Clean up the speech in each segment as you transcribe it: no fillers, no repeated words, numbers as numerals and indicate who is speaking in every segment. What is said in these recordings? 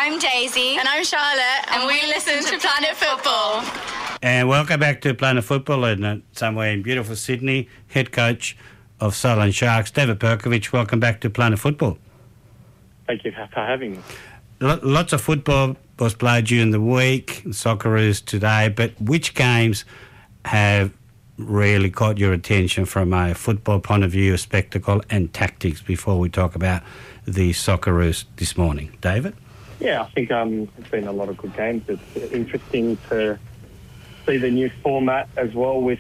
Speaker 1: I'm Daisy.
Speaker 2: And I'm Charlotte. And we listen to Planet Football.
Speaker 3: And welcome back to Planet Football and somewhere in beautiful Sydney, head coach of Sutherland Sharks, David Perkovich. Welcome back to Planet Football.
Speaker 4: Thank you for having me.
Speaker 3: Lots of football was played during the week, Socceroos today, but which games have really caught your attention from a football point of view, spectacle and tactics before we talk about the Socceroos this morning? David?
Speaker 4: Yeah, I think it's been a lot of good games. It's interesting to see the new format as well with,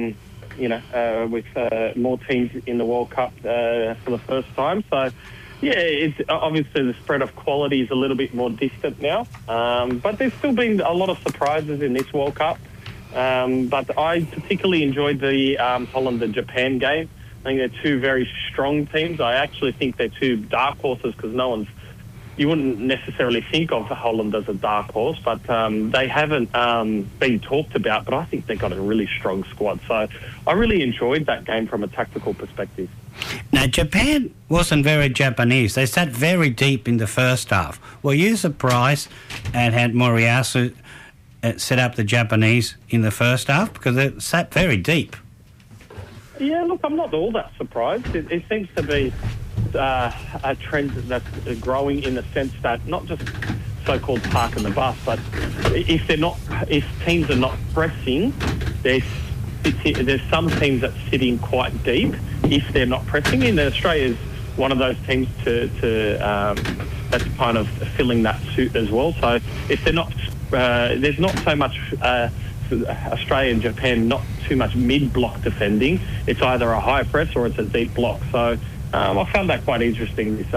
Speaker 4: with more teams in the World Cup for the first time. So, yeah, it's obviously the spread of quality is a little bit more distant now. But there's still been a lot of surprises in this World Cup. But I particularly enjoyed the Holland and Japan game. I think they're two very strong teams. I actually think they're two dark horses because you wouldn't necessarily think of Holland as a dark horse, but they haven't been talked about, but I think they've got a really strong squad. So I really enjoyed that game from a tactical perspective.
Speaker 3: Now, Japan wasn't very Japanese. They sat very deep in the first half. Were you surprised and had Moriyasu set up the Japanese in the first half? Because they sat very deep.
Speaker 4: Yeah, look, I'm not all that surprised. It seems to be a trend that's growing in the sense that not just so-called parking the bus, but if teams are not pressing, there's some teams that sit in quite deep if they're not pressing. And Australia's one of those teams that's kind of filling that suit as well. So if they're not, there's not so much Australia and Japan, not too much mid-block defending. It's either a high press or it's a deep block. So I found that quite interesting this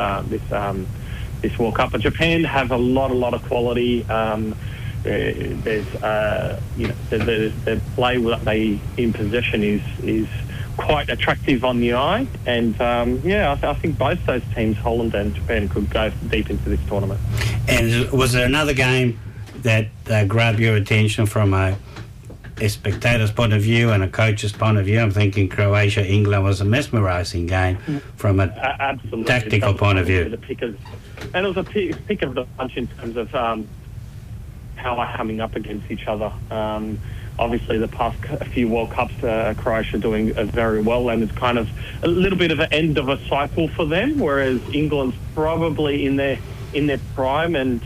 Speaker 4: World Cup. But Japan have a lot of quality. There's the play that they in possession is quite attractive on the eye, and I think both those teams, Holland and Japan, could go deep into this tournament.
Speaker 3: And was there another game that grabbed your attention from a spectator's point of view and a coach's point of view? I'm thinking Croatia-England was a mesmerising game from a tactical point of view.
Speaker 4: And it was a pick of the bunch in terms of how they're coming up against each other. Obviously, the past few World Cups, Croatia doing very well, and it's kind of a little bit of an end of a cycle for them, whereas England's probably in their prime, and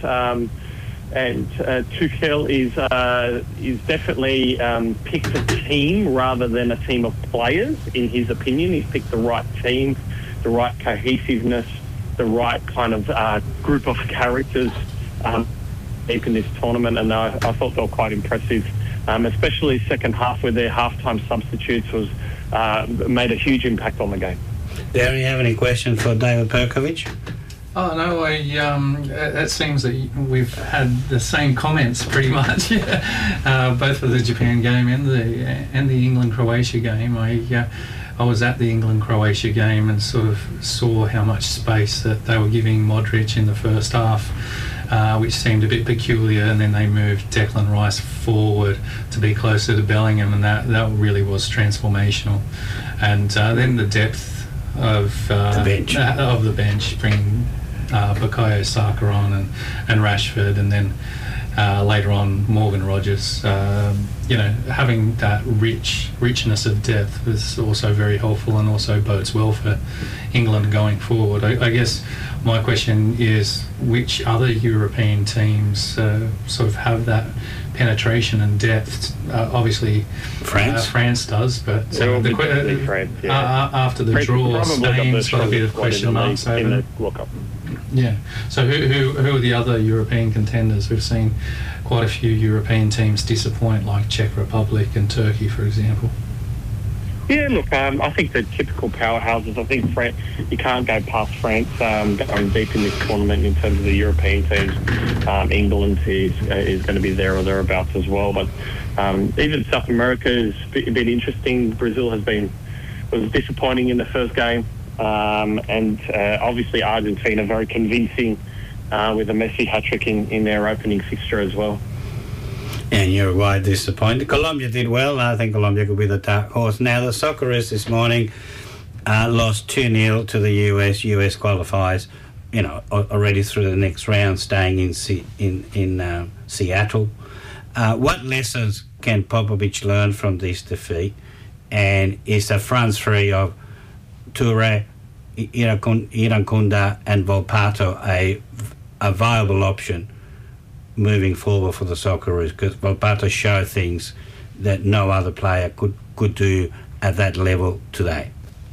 Speaker 4: Tuchel is definitely picked a team rather than a team of players. In his opinion, he's picked the right team, the right cohesiveness, the right kind of group of characters deep in this tournament, and I thought they were quite impressive. Especially second half where their halftime substitutes was made a huge impact on the game.
Speaker 3: Darren, you have any questions for David Perkovich?
Speaker 5: Oh no, it seems that we've had the same comments pretty much, both for the Japan game and the England-Croatia game. I was at the England-Croatia game and sort of saw how much space that they were giving Modric in the first half. Which seemed a bit peculiar, and then they moved Declan Rice forward to be closer to Bellingham, and that really was transformational. And then the depth of the bench, bringing Bukayo Saka on and Rashford, and then later on Morgan Rogers. Having that richness of depth was also very helpful, and also bodes well for England going forward. I guess my question is, which other European teams sort of have that penetration and depth? Obviously, France does, but after the draw, Spain's got a bit of question marks over the World Cup. Yeah. So who are the other European contenders? We've seen quite a few European teams disappoint, like Czech Republic and Turkey, for example.
Speaker 4: Yeah, look, I think the typical powerhouses. I think you can't go past France going deep in this tournament in terms of the European teams. England is going to be there or thereabouts as well. But even South America has been interesting. Brazil was disappointing in the first game. And obviously Argentina very convincing with a Messi hat-trick in their opening fixture as well.
Speaker 3: And Uruguay disappointed. Colombia did well. I think Colombia could be the dark horse. Now, the Socceroos this morning lost 2-0 to the US. US qualifies already through the next round, staying in Seattle. What lessons can Popovic learn from this defeat? And is the front three of Toure, Irankunda and Volpato a viable option moving forward for the Socceroos? Because Volpato showed things that no other player could do at that level today.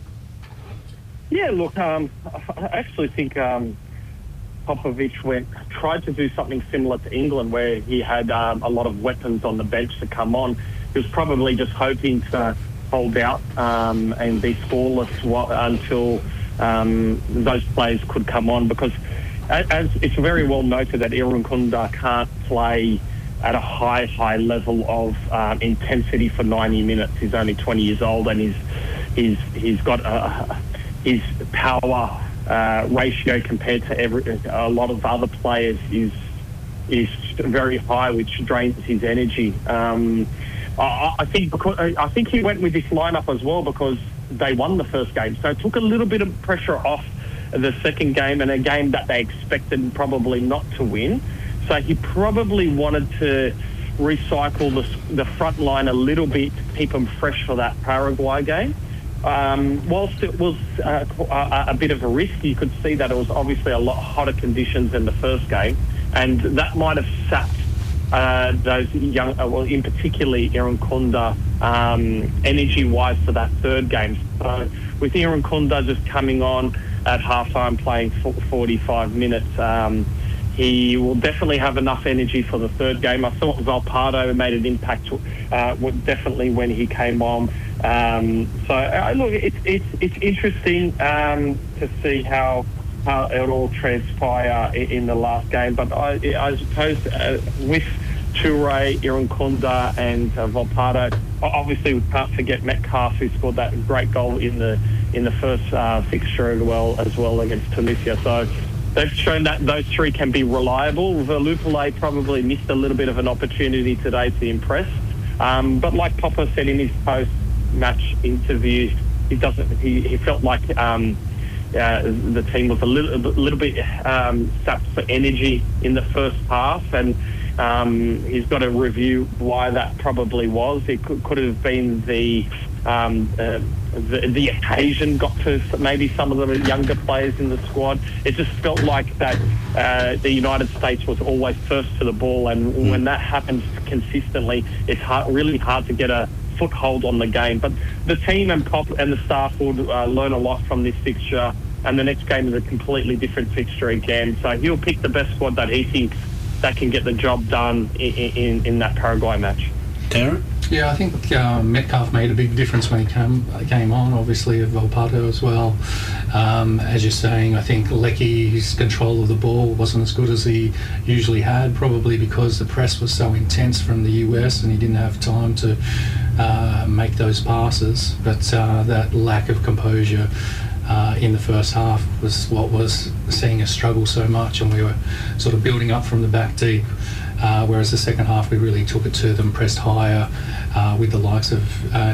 Speaker 4: Yeah, look, I actually think Popovic tried to do something similar to England, where he had a lot of weapons on the bench to come on. He was probably just hoping to hold out and be scoreless until those players could come on, because as it's very well noted that Irankunda can't play at a high level of intensity for 90 minutes. He's only 20 years old, and he's got his power ratio compared to a lot of other players is very high, which drains his energy. I think he went with this lineup as well because they won the first game, so it took a little bit of pressure off the second game, and a game that they expected probably not to win. So he probably wanted to recycle the front line a little bit to keep them fresh for that Paraguay game. Whilst it was a bit of a risk, you could see that it was obviously a lot hotter conditions than the first game, and that might have sapped those young, in particularly Irankunda, energy-wise for that third game. So with Irankunda just coming on at half-time, playing 45 minutes, he will definitely have enough energy for the third game. I thought Volpato made an impact definitely when he came on. Look, it's interesting to see how it all transpire in the last game. But I suppose with Toure, Irankunda and Volpato, obviously we can't forget Metcalfe, who scored that great goal in the first fixture as well against Tunisia. So they've shown that those three can be reliable. Velupile probably missed a little bit of an opportunity today to impress. But like Popper said in his post-match interview, he felt like the team was a little bit sapped for energy in the first half, and he's got to review why that probably was. It could have been the occasion got to maybe some of the younger players in the squad. It just felt like that the United States was always first to the ball, and when that happens consistently, it's really hard to get a foothold on the game. But the team and Pop and the staff will learn a lot from this fixture, and the next game is a completely different fixture again. So he'll pick the best squad that he thinks that can get the job done in that Paraguay match.
Speaker 3: Darren?
Speaker 5: Yeah, I think Metcalfe made a big difference when he came on, obviously, of Volpato as well. As you're saying, I think Lecky's control of the ball wasn't as good as he usually had, probably because the press was so intense from the US and he didn't have time to make those passes. But that lack of composure in the first half was what was seeing us struggle so much, and we were sort of building up from the back deep. Whereas the second half we really took it to them, pressed higher with the likes of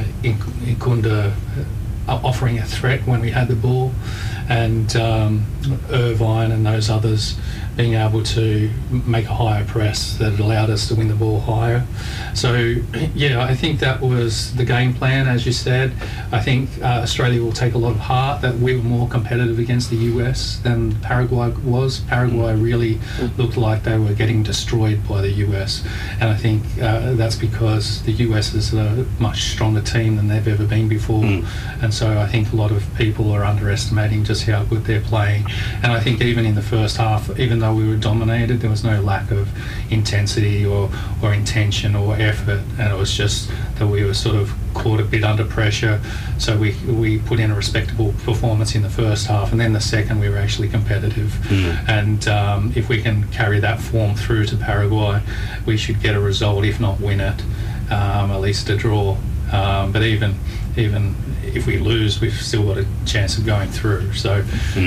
Speaker 5: Ikunda offering a threat when we had the ball, and Irvine and those others being able to make a higher press that allowed us to win the ball higher. So, yeah, I think that was the game plan, as you said. I think Australia will take a lot of heart that we were more competitive against the US than Paraguay was. Paraguay really looked like they were getting destroyed by the US, and I think that's because the US is a much stronger team than they've ever been before, and so I think a lot of people are underestimating just how good they're playing. And I think even in the first half, even though we were dominated, there was no lack of intensity or intention or effort, and it was just that we were sort of caught a bit under pressure. So we put in a respectable performance in the first half, and then the second we were actually competitive. And if we can carry that form through to Paraguay, we should get a result, if not win it, at least a draw. But even if we lose, we've still got a chance of going through. So,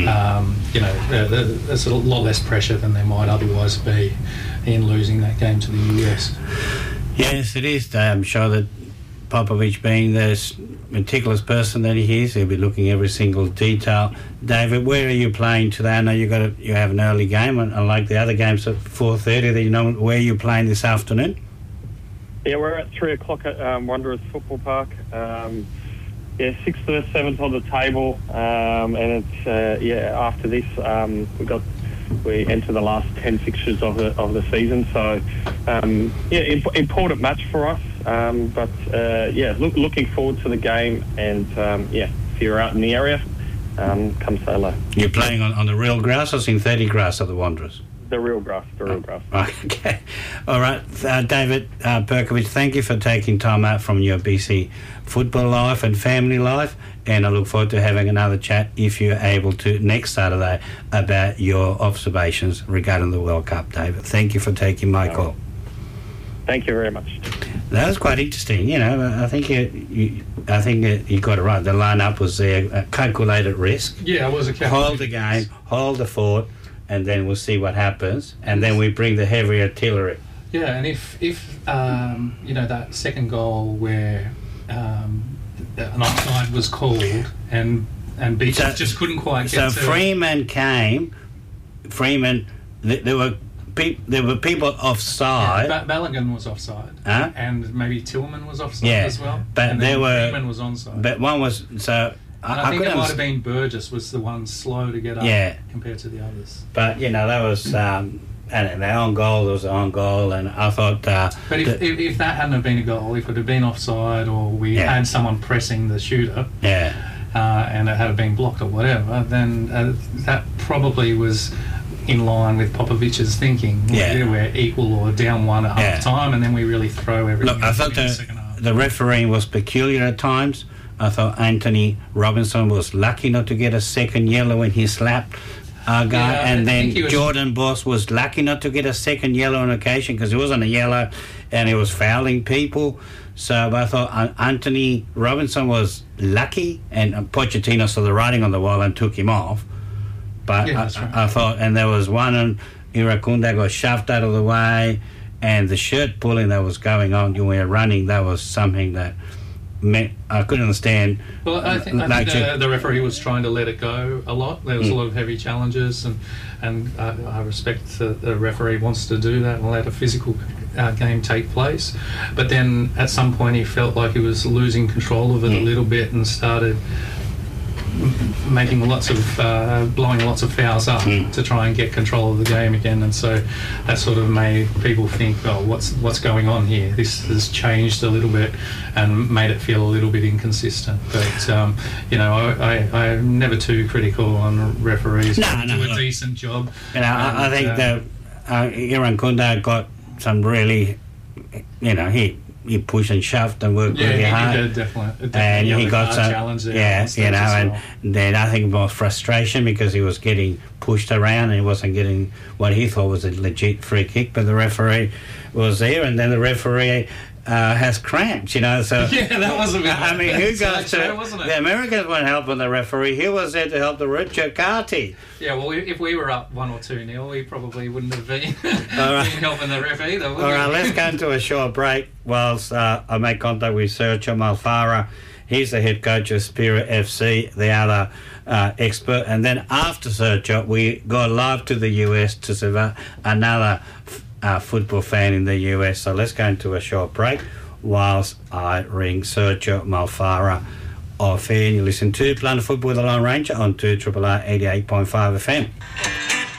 Speaker 5: there's a lot less pressure than there might otherwise be in losing that game to the US.
Speaker 3: Yes, it is. I'm sure that Popovich being the meticulous person that he is, he'll be looking every single detail. David, where are you playing today? I know you have an early game, unlike the other games at 4:30. That you know where you're playing this afternoon.
Speaker 4: Yeah, we're at 3 o'clock at Wanderers Football Park. 6th to the 7th on the table, and it's after this we enter the last 10 fixtures of the season. So important match for us. Looking forward to the game, and if you're out in the area, come say hello. You're
Speaker 3: playing on the real grass or synthetic grass of the Wanderers?
Speaker 4: The real grass.
Speaker 3: Okay. All right. David Perkovich, thank you for taking time out from your BC football life and family life, and I look forward to having another chat, if you're able to, next Saturday about your observations regarding the World Cup, David. Thank you for taking my call.
Speaker 4: Thank you very much.
Speaker 3: That was quite interesting. You know, I think you got it right. The line-up was there, a calculated risk.
Speaker 5: Yeah, it was a calculated
Speaker 3: hold the game, hold the fort, and then we'll see what happens, and then we bring the heavy artillery.
Speaker 5: Yeah, and if that second goal where an offside was called and Beach just couldn't quite get to
Speaker 3: Freeman came. There were people offside.
Speaker 5: Yeah, Balogun was offside, and maybe Tillman was offside as well.
Speaker 3: But
Speaker 5: Freeman was onside.
Speaker 3: But one was so.
Speaker 5: I think it might have been Burgess was the one slow to get up compared to the others.
Speaker 3: But, that was... and the own goal was an own goal, and I thought...
Speaker 5: but if that hadn't have been a goal, if it had been offside or we had someone pressing the shooter and it had been blocked or whatever, then that probably was in line with Popovich's thinking. We're equal or down one at half time, and then we really throw everything.
Speaker 3: Look, I thought the refereeing was peculiar at times. I thought Anthony Robinson was lucky not to get a second yellow when he slapped our guy, and then Jordan Boss was lucky not to get a second yellow on occasion because it wasn't a yellow and he was fouling people. So I thought Anthony Robinson was lucky, and Pochettino saw the writing on the wall and took him off. But I thought, and there was one on Iracunda got shoved out of the way, and the shirt pulling that was going on when we were running, that was something that I couldn't understand.
Speaker 5: Well, I think the referee was trying to let it go a lot. There was a lot of heavy challenges, and I respect the referee wants to do that and let a physical game take place. But then at some point he felt like he was losing control of it a little bit and started making blowing lots of fouls up to try and get control of the game again, and so that sort of made people think, what's going on here? This has changed a little bit and made it feel a little bit inconsistent. But I'm never too critical on referees. Do a decent job.
Speaker 3: I think that Iracunda got some really, he pushed and shoved and worked really hard.
Speaker 5: Yeah, he did, definitely.
Speaker 3: And he got some
Speaker 5: challenge there.
Speaker 3: and then I think more frustration because he was getting pushed around and he wasn't getting what he thought was a legit free kick, but the referee was there, and then the referee has cramps, so...
Speaker 5: Yeah, that was a bit...
Speaker 3: I mean, who goes to...
Speaker 5: wasn't it?
Speaker 3: The Americans weren't helping the referee. He was there to help the Richard Carty.
Speaker 5: Yeah, well, if we were up 1 or 2-0, we probably wouldn't have been, helping the ref either, would we?
Speaker 3: All right, let's go into a short break whilst I make contact with Sergio Malfara. He's the head coach of Spirit FC, the other expert. And then after Sergio, we go live to the US to see another... football fan in the US. So let's go into a short break whilst I ring Sergio Malfara off air. You listen to Planet Football with the Lone Ranger on 2RRR 88.5 FM.